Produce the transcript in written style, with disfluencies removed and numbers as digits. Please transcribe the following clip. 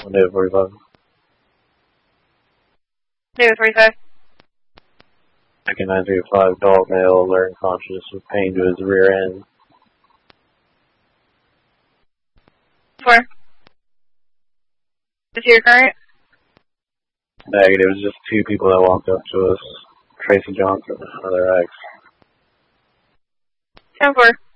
David 45. David 45. 935, adult male, alert and conscious with pain to his rear end. 4. Is your current? Negative, it was just two people that walked up to us. Tracy Johnson, another ex. 10-4.